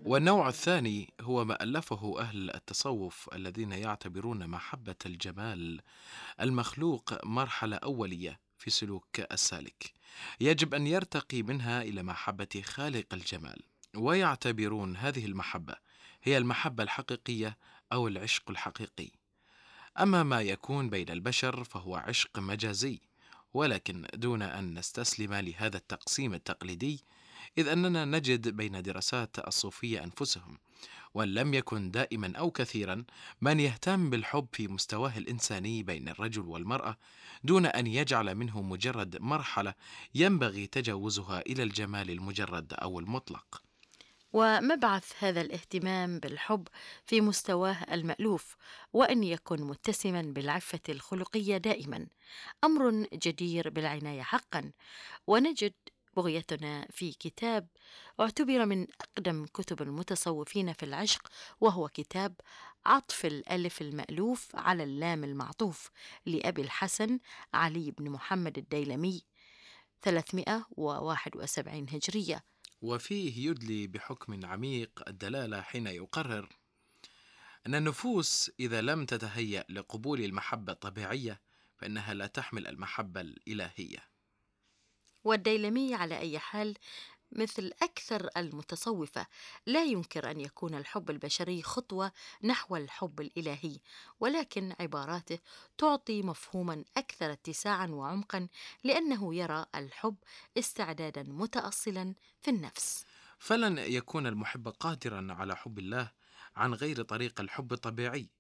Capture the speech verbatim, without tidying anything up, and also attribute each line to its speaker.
Speaker 1: والنوع الثاني هو ما ألفه أهل التصوف الذين يعتبرون محبة الجمال المخلوق مرحلة أولية في سلوك السالك، يجب أن يرتقي منها إلى محبة خالق الجمال، ويعتبرون هذه المحبة هي المحبة الحقيقية أو العشق الحقيقي. أما ما يكون بين البشر فهو عشق مجازي، ولكن دون أن نستسلم لهذا التقسيم التقليدي، إذ أننا نجد بين دراسات الصوفية أنفسهم، وأن لم يكن دائما أو كثيرا من يهتم بالحب في مستواه الإنساني بين الرجل والمرأة، دون أن يجعل منه مجرد مرحلة ينبغي تجاوزها إلى الجمال المجرد أو المطلق.
Speaker 2: ومبعث هذا الاهتمام بالحب في مستواه المألوف وأن يكن متسما بالعفة الخلقية دائما أمر جدير بالعناية حقا. ونجد بغيتنا في كتاب اعتبر من أقدم كتب المتصوفين في العشق، وهو كتاب عطف الألف المألوف على اللام المعطوف لأبي الحسن علي بن محمد الديلمي ثلاثمائة وواحد وسبعين هجرية.
Speaker 1: وفيه يدلي بحكم عميق الدلالة حين يقرر أن النفوس إذا لم تتهيأ لقبول المحبة الطبيعية فإنها لا تحمل المحبة الإلهية.
Speaker 2: والديلمي على أي حال مثل أكثر المتصوفة لا ينكر أن يكون الحب البشري خطوة نحو الحب الإلهي، ولكن عباراته تعطي مفهوما أكثر اتساعا وعمقا، لأنه يرى الحب استعدادا متأصلا في النفس.
Speaker 1: فلن يكون المحب قادرا على حب الله عن غير طريق الحب الطبيعي،